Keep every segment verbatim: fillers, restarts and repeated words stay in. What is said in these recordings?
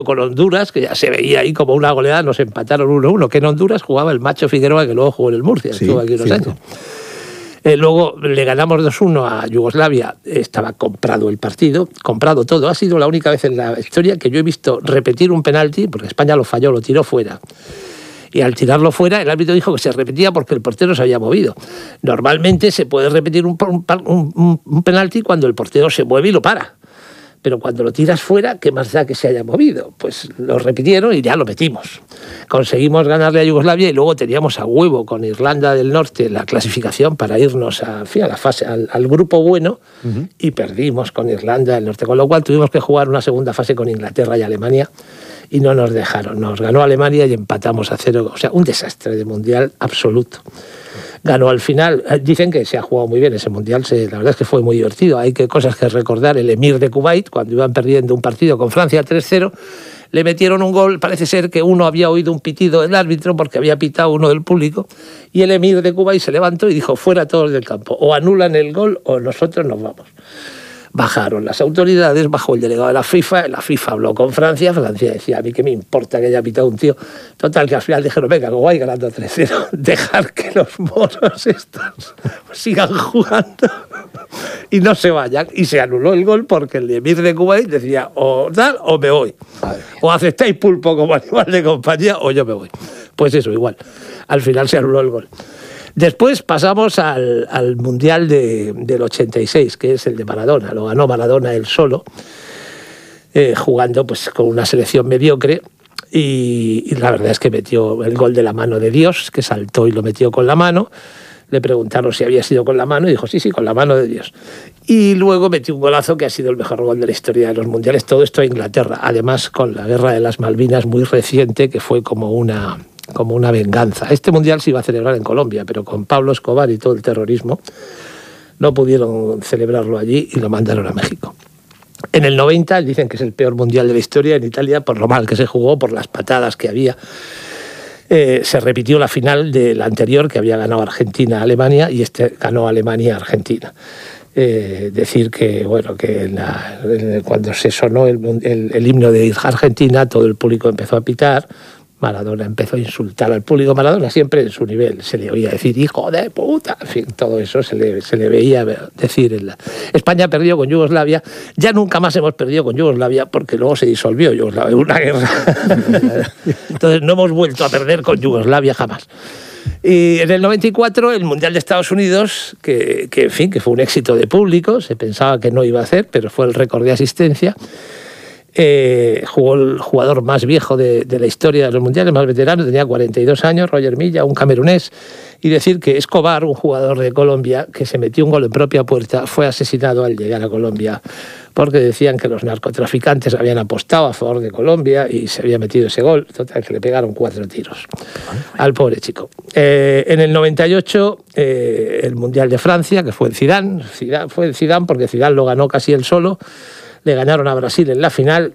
con Honduras, que ya se veía ahí como una goleada, nos empataron uno a uno, que en Honduras jugaba el Macho Figueroa, que luego jugó en el Murcia, sí, estuvo aquí unos años. Eh, luego le ganamos dos uno a Yugoslavia, estaba comprado el partido, comprado todo. Ha sido la única vez en la historia que yo he visto repetir un penalti, porque España lo falló, lo tiró fuera. Y al tirarlo fuera, el árbitro dijo que se repetía porque el portero se había movido. Normalmente se puede repetir un, un, un, un penalti cuando el portero se mueve y lo para. Pero cuando lo tiras fuera, ¿qué más da que se haya movido? Pues lo repitieron y ya lo metimos. Conseguimos ganarle a Yugoslavia y luego teníamos a huevo con Irlanda del Norte la clasificación para irnos a, en fin, a la fase, al, al grupo bueno, uh-huh. y perdimos con Irlanda del Norte. Con lo cual tuvimos que jugar una segunda fase con Inglaterra y Alemania y no nos dejaron. Nos ganó Alemania y empatamos a cero. O sea, un desastre de mundial absoluto. Ganó al final. Dicen que se ha jugado muy bien ese mundial, se, la verdad es que fue muy divertido. Hay que, cosas que recordar. El emir de Kuwait, cuando iban perdiendo un partido con Francia tres cero, le metieron un gol. Parece ser que uno había oído un pitido del árbitro porque había pitado uno del público, y el emir de Kuwait se levantó y dijo: fuera todos del campo, o anulan el gol o nosotros nos vamos. Bajaron las autoridades, bajó el delegado de la FIFA, la FIFA habló con Francia, Francia decía: a mí qué me importa que haya pitado un tío. Total, que al final dijeron: venga, como vais ganando tres cero, dejar que los monos estos sigan jugando y no se vayan. Y se anuló el gol porque el emir de Kuwait decía: o tal o me voy, o aceptáis pulpo como animal de compañía o yo me voy. Pues eso, igual, al final se anuló el gol. Después pasamos al, al Mundial de, del ochenta y seis, que es el de Maradona. Lo ganó Maradona él solo, eh, jugando pues con una selección mediocre, y, y la verdad es que metió el gol de la mano de Dios, que saltó y lo metió con la mano. Le preguntaron si había sido con la mano y dijo: sí, sí, con la mano de Dios. Y luego metió un golazo que ha sido el mejor gol de la historia de los mundiales. Todo esto en Inglaterra, además con la guerra de las Malvinas muy reciente, que fue como una... como una venganza. Este mundial se iba a celebrar en Colombia, pero con Pablo Escobar y todo el terrorismo no pudieron celebrarlo allí y lo mandaron a México. En el noventa dicen que es el peor mundial de la historia en Italia por lo mal que se jugó, por las patadas que había. Eh, se repitió la final del anterior, que había ganado Argentina-Alemania, y este ganó Alemania-Argentina. Eh, decir que, bueno, que en la, en, cuando se sonó el, el, el himno de Argentina, todo el público empezó a pitar. Maradona empezó a insultar al público. Maradona siempre en su nivel, se le oía decir hijo de puta, en fin, todo eso se le, se le veía decir. En la... España perdió con Yugoslavia, ya nunca más hemos perdido con Yugoslavia porque luego se disolvió Yugoslavia, una guerra. Entonces no hemos vuelto a perder con Yugoslavia jamás. Y en el noventa y cuatro el Mundial de Estados Unidos, que, que, en fin, que fue un éxito de público, se pensaba que no iba a hacer, pero fue el récord de asistencia. Eh, jugó el jugador más viejo de, de la historia de los mundiales, más veterano, tenía cuarenta y dos años, Roger Milla, un camerunés. Y decir que Escobar, un jugador de Colombia que se metió un gol en propia puerta, fue asesinado al llegar a Colombia porque decían que los narcotraficantes habían apostado a favor de Colombia y se había metido ese gol. Total, que le pegaron cuatro tiros al pobre chico. Eh, en el noventa y ocho, eh, el Mundial de Francia, que fue el Zidane, Zidane fue el Zidane porque Zidane lo ganó casi él solo. Le ganaron a Brasil en la final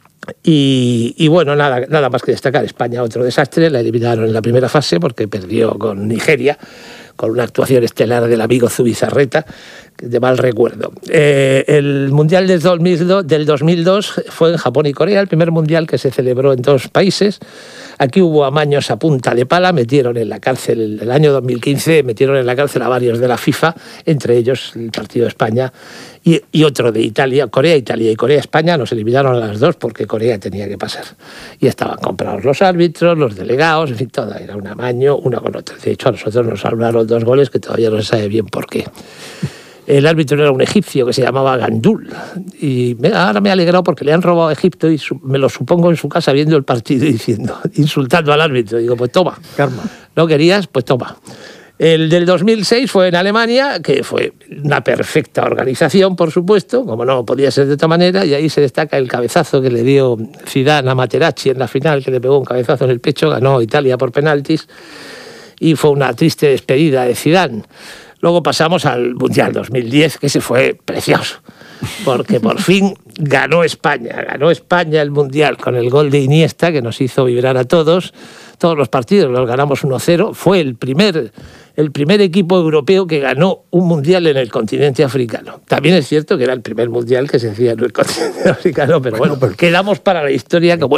y, y bueno, nada, nada más que destacar. España, otro desastre, la eliminaron en la primera fase porque perdió con Nigeria, con una actuación estelar del amigo Zubizarreta, de mal recuerdo. Eh, el Mundial del dos mil dos, del dos mil dos fue en Japón y Corea, el primer mundial que se celebró en dos países. Aquí hubo amaños a punta de pala, metieron en la cárcel, el año dos mil quince, metieron en la cárcel a varios de la FIFA, entre ellos el partido de España y, y otro de Italia, Corea-Italia y Corea-España, nos eliminaron a las dos porque Corea tenía que pasar. Y estaban comprados los árbitros, los delegados, en fin, todo, era un amaño uno con otro. De hecho, a nosotros nos hablaron dos goles que todavía no se sabe bien por qué. El árbitro era un egipcio que se llamaba Gandul. Y me, ahora me he alegrado porque le han robado a Egipto y su, me lo supongo en su casa viendo el partido y diciendo, insultando al árbitro. Digo, pues toma. Karma. ¿No querías? Pues toma. El del dos mil seis fue en Alemania, que fue una perfecta organización, por supuesto, como no podía ser de otra manera, y ahí se destaca el cabezazo que le dio Zidane a Materazzi en la final, que le pegó un cabezazo en el pecho, ganó Italia por penaltis, y fue una triste despedida de Zidane. Luego pasamos al Mundial dos mil diez, que ese fue precioso, porque por fin ganó España, ganó España el Mundial con el gol de Iniesta, que nos hizo vibrar a todos. Todos los partidos los ganamos uno cero. Fue el primer el primer equipo europeo que ganó un mundial en el continente africano. También es cierto que era el primer mundial que se hacía en el continente africano, pero bueno, bueno pues quedamos para la historia como